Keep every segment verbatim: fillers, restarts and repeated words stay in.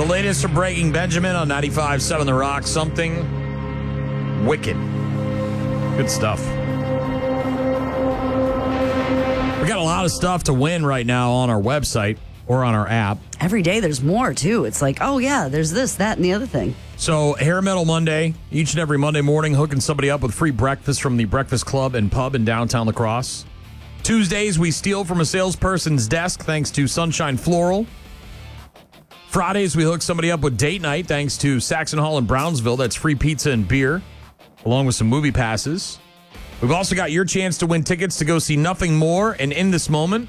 The latest from Breaking Benjamin on ninety-five point seven The Rock. Something wicked. Good stuff. We got a lot of stuff to win right now on our website or on our app. Every day there's more, too. It's like, oh, yeah, there's this, that, and the other thing. So, Hair Metal Monday, each and every Monday morning, hooking somebody up with free breakfast from the Breakfast Club and Pub in downtown La Crosse. Tuesdays, we steal from a salesperson's desk thanks to Sunshine Floral. Fridays, we hook somebody up with date night thanks to Saxon Hall in Brownsville. That's free pizza and beer, along with some movie passes. We've also got your chance to win tickets to go see Nothing More and In This Moment.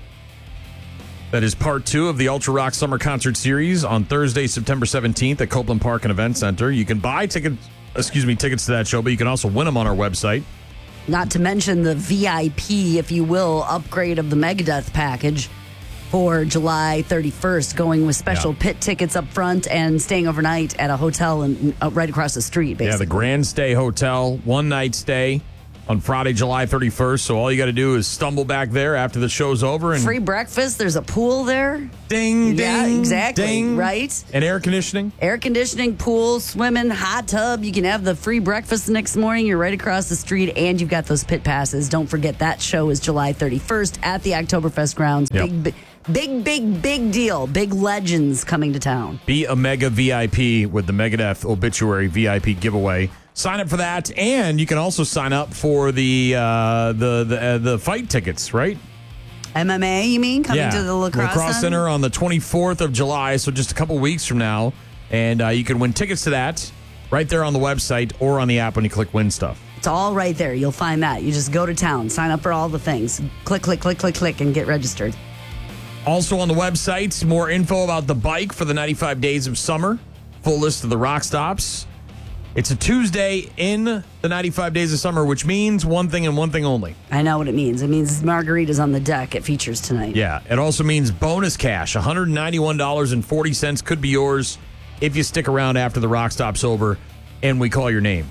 That is part two of the Ultra Rock Summer Concert Series on Thursday, September seventeenth at Copeland Park and Event Center. You can buy tickets, excuse me, tickets to that show, but you can also win them on our website. Not to mention the V I P, if you will, upgrade of the Megadeth package for July thirty-first, going with special yeah. pit tickets up front and staying overnight at a hotel and uh, right across the street, basically. Yeah, the Grand Stay Hotel, one night stay on Friday, July thirty-first. So all you got to do is stumble back there after the show's over. And free breakfast. There's a pool there. Ding, ding. Yeah, exactly. Ding. Right? And air conditioning. Air conditioning, pool, swimming, hot tub. You can have the free breakfast the next morning. You're right across the street, and you've got those pit passes. Don't forget that show is July thirty-first at the Oktoberfest grounds. Yep. Big, big, big, big, big deal. Big legends coming to town. Be a mega V I P with the Megadeth Obituary V I P giveaway. Sign up for that, and you can also sign up for the uh, the the, uh, the fight tickets, right? M M A, you mean? Coming yeah. to the Lacrosse, Lacrosse Center? Center on the twenty-fourth of July, so just a couple weeks from now. And uh, you can win tickets to that right there on the website or on the app when you click Win Stuff. It's all right there. You'll find that. You just go to town, sign up for all the things. Click, click, click, click, click, and get registered. Also on the website, more info about the bike for the ninety-five Days of Summer. Full list of the rock stops. It's a Tuesday in the ninety-five Days of Summer, which means one thing and one thing only. I know what it means. It means margaritas on the deck. It features tonight. Yeah. It also means bonus cash. one hundred ninety-one dollars and forty cents could be yours if you stick around after the rock stop's over and we call your name.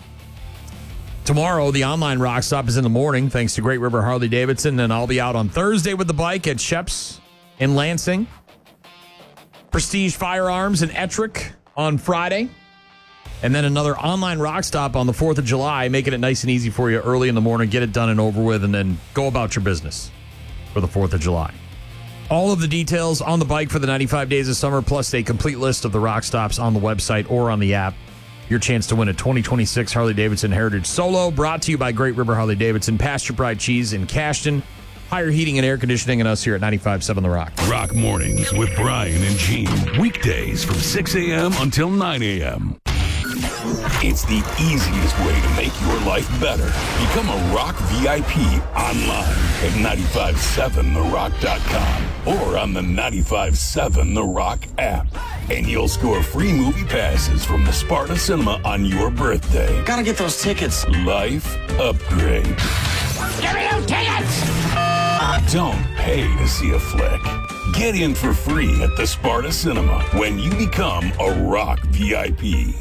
Tomorrow, the online rock stop is in the morning, thanks to Great River Harley Davidson, and I'll be out on Thursday with the bike at Sheps in Lansing. Prestige Firearms in Ettrick on Friday. And then another online rock stop on the fourth of July, making it nice and easy for you early in the morning. Get it done and over with, and then go about your business for the fourth of July. All of the details on the bike for the ninety-five Days of Summer, plus a complete list of the rock stops on the website or on the app. Your chance to win a twenty twenty-six Harley-Davidson Heritage Solo, brought to you by Great River Harley-Davidson, Pasture Pride Cheese in Cashton, Higher Heating and Air Conditioning, and us here at ninety-five point seven The Rock. Rock Mornings with Brian and Gene. Weekdays from six a.m. until nine a.m. It's the easiest way to make your life better. Become a Rock V I P online at nine five seven the rock dot com or on the ninety-five point seven The Rock app. And you'll score free movie passes from the Sparta Cinema on your birthday. Gotta get those tickets. Life upgrade. Give me those tickets! Don't pay to see a flick. Get in for free at the Sparta Cinema when you become a Rock V I P.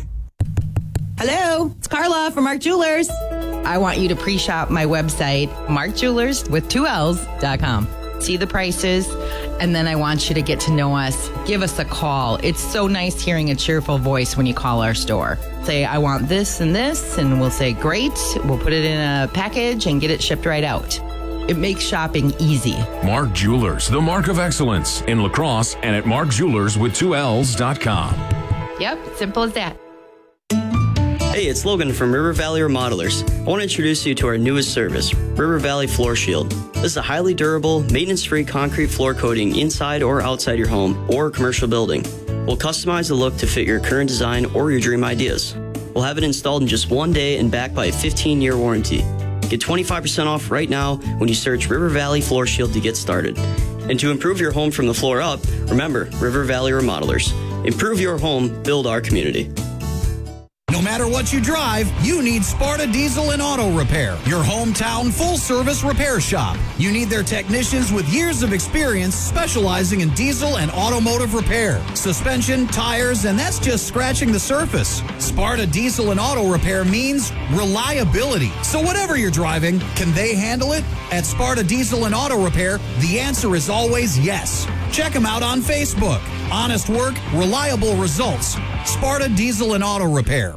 Hello, it's Carla from Mark Jewelers. I want you to pre-shop my website, mark jewelers with two L's dot com. See the prices, and then I want you to get to know us. Give us a call. It's so nice hearing a cheerful voice when you call our store. Say, I want this and this, and we'll say, great. We'll put it in a package and get it shipped right out. It makes shopping easy. Mark Jewelers, the mark of excellence in La Crosse and at mark jewelers with two L's dot com. Yep, simple as that. Hey, it's Logan from River Valley Remodelers. I want to introduce you to our newest service, River Valley Floor Shield. This is a highly durable, maintenance-free concrete floor coating inside or outside your home or commercial building. We'll customize the look to fit your current design or your dream ideas. We'll have it installed in just one day and backed by a fifteen-year warranty. Get twenty-five percent off right now when you search River Valley Floor Shield to get started. And to improve your home from the floor up, remember River Valley Remodelers. Improve your home, build our community. No matter what you drive, you need Sparta Diesel and Auto Repair, your hometown full-service repair shop. You need their technicians with years of experience specializing in diesel and automotive repair, suspension, tires, and that's just scratching the surface. Sparta Diesel and Auto Repair means reliability. So whatever you're driving, can they handle it? At Sparta Diesel and Auto Repair, the answer is always yes. Check them out on Facebook. Honest work, reliable results. Sparta Diesel and Auto Repair.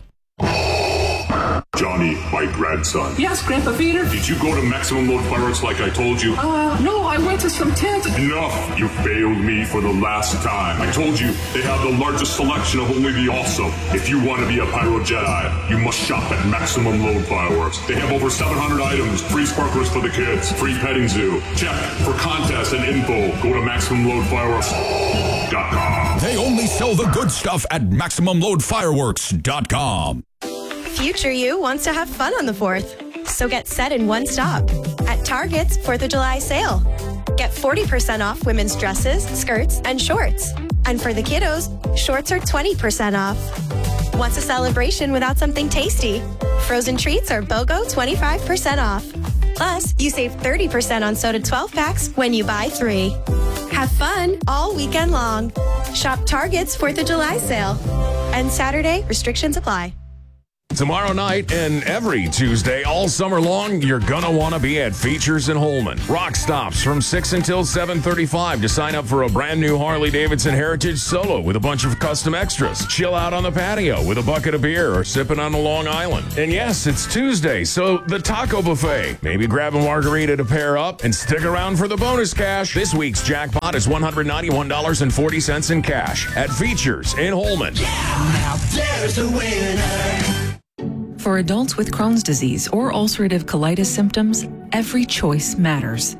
Johnny, my grandson. Yes, Grandpa Peter? Did you go to Maximum Load Fireworks like I told you? Uh, no, I went to some tents. Enough! You failed me for the last time. I told you, they have the largest selection of only the awesome. If you want to be a Pyro Jedi, you must shop at Maximum Load Fireworks. They have over seven hundred items, free sparklers for the kids, free petting zoo. Check for contests and info. Go to Maximum Load Fireworks dot com. They only sell the good stuff at Maximum Load Fireworks dot com. Future you wants to have fun on the fourth, so get set in one stop at Target's fourth of July sale. Get forty percent off women's dresses, skirts, and shorts. And for the kiddos, shorts are twenty percent off. What's a celebration without something tasty? Frozen treats are BOGO twenty-five percent off. Plus, you save thirty percent on soda twelve packs when you buy three. Have fun all weekend long. Shop Target's fourth of July sale. And Saturday, restrictions apply. Tomorrow night and every Tuesday all summer long, you're gonna want to be at Features in Holman. Rock stops from six until seven thirty-five to sign up for a brand new Harley-Davidson Heritage Solo with a bunch of custom extras. Chill out on the patio with a bucket of beer or sipping on the Long Island. And yes, it's Tuesday, so the taco buffet. Maybe grab a margarita to pair up and stick around for the bonus cash. This week's jackpot is one hundred ninety-one dollars and forty cents in cash at Features in Holman. Now there's a winner. For adults with Crohn's disease or ulcerative colitis symptoms, every choice matters.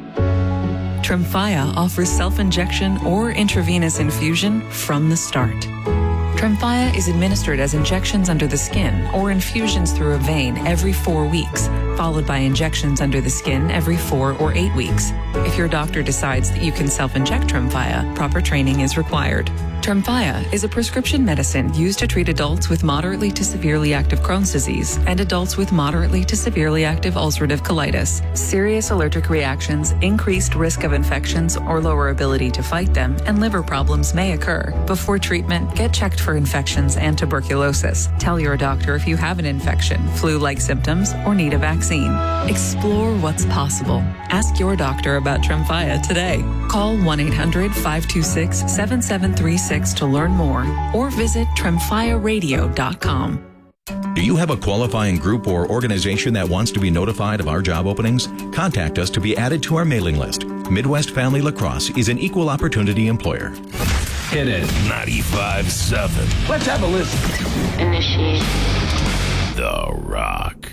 Tremfya offers self-injection or intravenous infusion from the start. Tremfya is administered as injections under the skin or infusions through a vein every four weeks, followed by injections under the skin every four or eight weeks. If your doctor decides that you can self-inject Tremfya, proper training is required. Tremfya is a prescription medicine used to treat adults with moderately to severely active Crohn's disease and adults with moderately to severely active ulcerative colitis. Serious allergic reactions, increased risk of infections or lower ability to fight them, and liver problems may occur. Before treatment, get checked for infections and tuberculosis. Tell your doctor if you have an infection, flu-like symptoms, or need a vaccine. Explore what's possible. Ask your doctor about Tremfya today. Call one eight hundred five two six seven seven three six to learn more or visit tremfya radio dot com. Do you have a qualifying group or organization that wants to be notified of our job openings? Contact us to be added to our mailing list. Midwest Family Lacrosse is an equal opportunity employer. Hit it. ninety-five point seven. Let's have a listen. The Rock.